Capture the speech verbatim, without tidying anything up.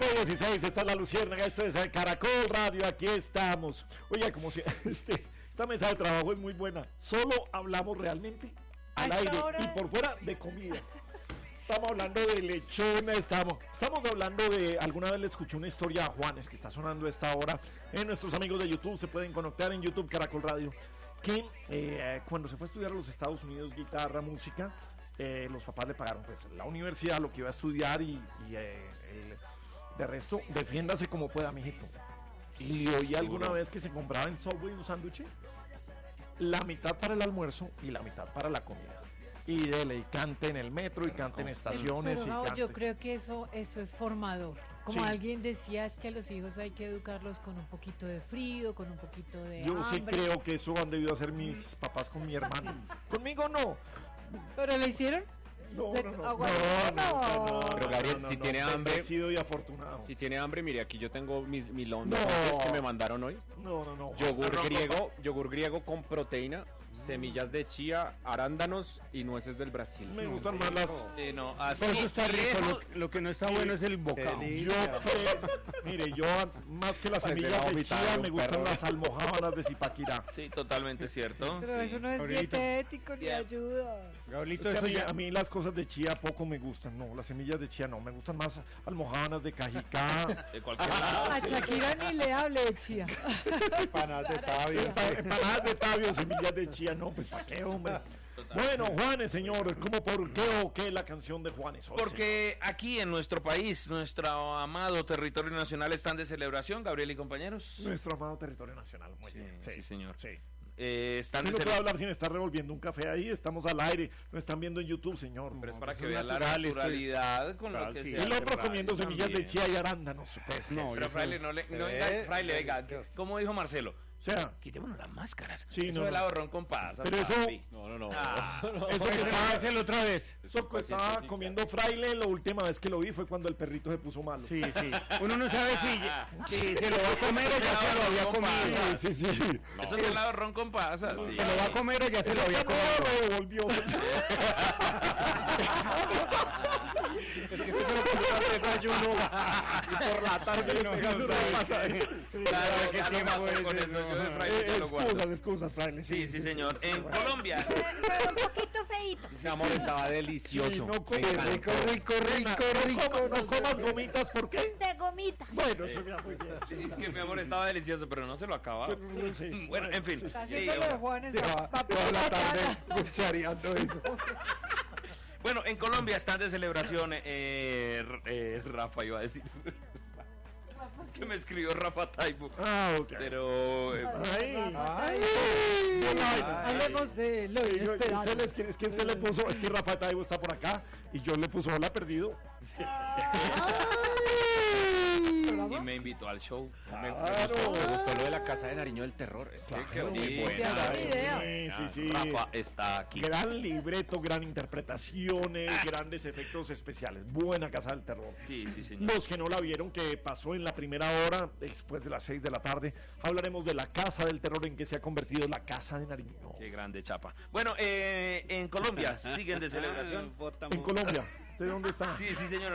dieciséis, esta es La Luciérnaga, esto es Caracol Radio, aquí estamos. Oye, como si este, esta mesa de trabajo es muy buena, solo hablamos realmente al aire hora... y por fuera de comida. Estamos hablando de lechona, estamos, estamos hablando de, alguna vez le escuché una historia a Juanes que está sonando a esta hora, en nuestros amigos de YouTube, se pueden conectar en YouTube Caracol Radio, que eh, cuando se fue a estudiar a los Estados Unidos guitarra, música, eh, los papás le pagaron pues la universidad, lo que iba a estudiar y, y eh, el, de resto, defiéndase como pueda, mijito. Y oí alguna vez que se compraba en Subway un sándwich, la mitad para el almuerzo y la mitad para la comida. Y dele, y cante en el metro, y cante en estaciones. Pero, y cante. Yo creo que eso, eso es formador. Como sí. Alguien decía, es que a los hijos hay que educarlos con un poquito de frío, con un poquito de Yo hambre. sí creo que eso han debido hacer mis papás con mi hermano. Conmigo no. ¿Pero lo hicieron? No, de, no, no, no, no, no, no, Pero Gabriel, no, no, si no, tiene no, hambre, bendecido y afortunado. Si tiene hambre, mire, aquí yo tengo mis mi londas no. que me mandaron hoy. No, no, no. Yogur no, griego, no. yogur griego con proteína, mm. semillas de chía, arándanos y nueces del Brasil. Me gustan más las. Eh, no, así Por eso está rico. Lo, lo que no está bueno es el bocado. Yo, eh, mire, yo más que las semillas de chía me gustan perro. Las almojábanas de Zipaquirá. Sí, totalmente cierto. Pero sí. eso no es Gabrielito. Dietético ni yeah. ayuda. Gabrielito, es que a, mí, ya... a mí las cosas de chía poco me gustan, no, las semillas de chía no, me gustan más almojábanas de cajicá. De cualquier lado. A Shakira ni le hable de chía. Empanadas de tabio. Empanadas de tabio, semillas de chía, no, pues ¿para qué, hombre? Total. Bueno, Juanes, señor, ¿cómo por qué o qué la canción de Juanes hoy? Porque señor? Aquí en nuestro país, nuestro amado territorio nacional están de celebración, Gabriel y compañeros. Nuestro amado territorio nacional, muy sí, bien. Sí, sí, señor. Sí. Eh, están no puede hablar sin estar revolviendo un café ahí, estamos al aire, lo están viendo en YouTube, señor. Pero es para no, que vean la naturalidad es... con claro, lo que sí. se Y el otro comiendo semillas también. De chía y arándanos. Pues, no, pero Fraile, no le, no, eh, Fraile, venga, ¿cómo dijo Marcelo? O sea, quitémonos las máscaras. Sí, eso no, del no. ahorrón con pasas. Pero eso. No, no, no. Ah, no. Eso que estaba haciendo otra vez. Eso que estaba comiendo Fraile, la última vez que lo vi fue cuando el perrito se puso malo. Sí, sí. Uno no sabe si, si se lo va a comer o ya se lo había comido. Sí, sí, sí. No. Eso es el ahorrón con pasas. No, sí. ¿Se lo va a comer o ya se lo había comido? No, lo devolvió. Es que este se lo comió al desayuno y por la tarde no, no, no pasa. Sí, claro, ¿qué tiempo es con eso? Yo de Fraile eh, excusas, excusas, Fraile. Sí, sí, señor. En Colombia. Fue un poquito feíto. Ese amor estaba delicioso. Sí, no comas, rico, rico, rico, rico. No comas gomitas, ¿por qué? De gomitas. Bueno, eso me muy bien. Sí, es que mi amor estaba delicioso, pero no se lo acababa. Sí. Bueno, en fin. Está haciendo lo de Juanes. Toda la tarde cuchareando eso. Bueno, en Colombia están de celebración, eh, eh, Rafa iba a decir, que me escribió Rafa Taibo. Ah, ok. Pero... Eh, ay, ay, hablemos de lo inesperado. Es que, es que usted le puso, es que Rafa Taibo está por acá y yo le puso hola perdido. Y me invitó al show. Me, me, gustó, me gustó lo de la Casa de Nariño del Terror. Es sí, que muy sí, buena. Sí, sí, sí. Rafa está aquí. Gran libreto, gran interpretaciones, ah. grandes efectos especiales. Buena Casa del Terror. Sí, sí, señor. Los que no la vieron, que pasó en la primera hora, después de las seis de la tarde, hablaremos de la Casa del Terror en que se ha convertido la Casa de Nariño. Qué grande chapa. Bueno, eh, en Colombia siguen de celebración. En Colombia. ¿De dónde está? Sí, sí, señor.